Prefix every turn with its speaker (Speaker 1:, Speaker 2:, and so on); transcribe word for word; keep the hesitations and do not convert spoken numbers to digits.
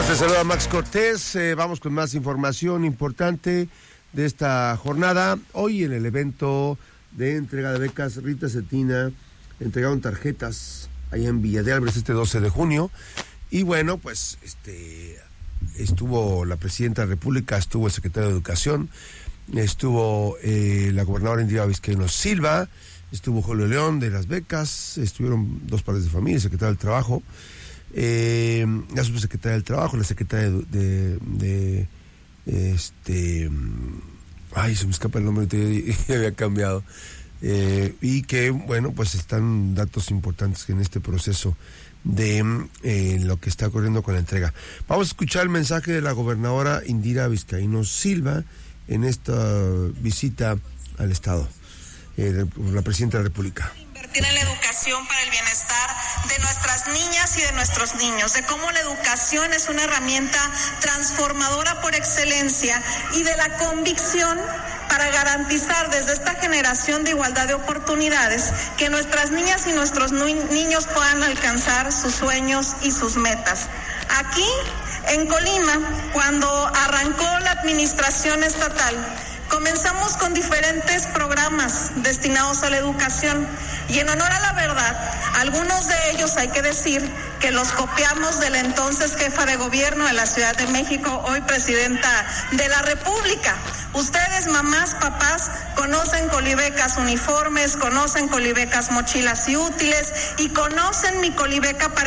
Speaker 1: Te saluda Max Cortés, eh, vamos con más información importante de esta jornada. Hoy en el evento de entrega de becas Rita Cetina entregaron tarjetas allá en Villa de Álvarez este doce de junio y bueno, pues este estuvo la Presidenta de la República, estuvo el Secretario de Educación, estuvo eh, la Gobernadora Indira Vizcaíno Silva, estuvo Julio León de las becas, estuvieron dos padres de familia, el Secretario del Trabajo, Eh, la subsecretaria del Trabajo, la secretaria de, de, de este ay, se me escapa el nombre, ya había cambiado, eh, y que bueno, pues están datos importantes en este proceso de eh, lo que está ocurriendo con la entrega. Vamos a escuchar el mensaje de la gobernadora Indira Vizcaíno Silva en esta visita al Estado, eh, la Presidenta de la República.
Speaker 2: Invertir en la educación para el bienestar de nuestras niñas y de nuestros niños, de cómo la educación es una herramienta transformadora por excelencia y de la convicción para garantizar desde esta generación de igualdad de oportunidades que nuestras niñas y nuestros niños puedan alcanzar sus sueños y sus metas. Aquí, en Colima, cuando arrancó la administración estatal, comenzamos con diferentes programas destinados a la educación y en honor a la verdad, algunos de ellos hay que decir que los copiamos de la entonces jefa de gobierno de la Ciudad de México, hoy Presidenta de la República. Ustedes, mamás, papás, conocen Colibecas uniformes, conocen Colibecas mochilas y útiles y conocen mi Colibeca para